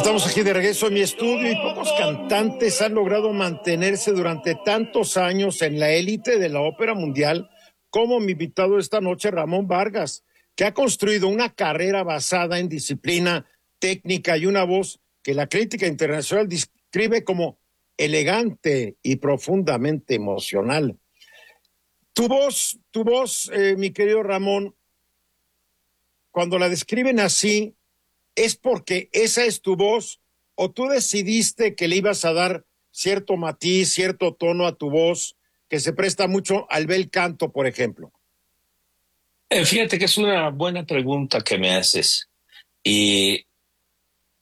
Estamos aquí de regreso en mi estudio y pocos cantantes han logrado mantenerse durante tantos años en la élite de la ópera mundial como mi invitado esta noche, Ramón Vargas, que ha construido una carrera basada en disciplina, técnica y una voz que la crítica internacional describe como elegante y profundamente emocional. Tu voz, mi querido Ramón, cuando la describen así, ¿es porque esa es tu voz o tú decidiste que le ibas a dar cierto matiz, cierto tono a tu voz que se presta mucho al bel canto, por ejemplo? Fíjate que es una buena pregunta que me haces. Y